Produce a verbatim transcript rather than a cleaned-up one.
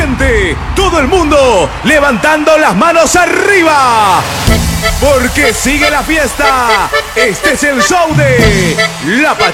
ambiente, todo el mundo levantando las manos arriba, porque sigue la fiesta. Este es el show de La Pachuca.